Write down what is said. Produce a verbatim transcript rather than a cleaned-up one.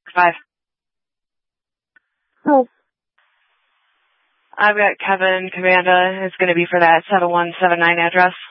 five. Oh. I've got Kevin Commanda. It's going to be for that seven one seven nine address.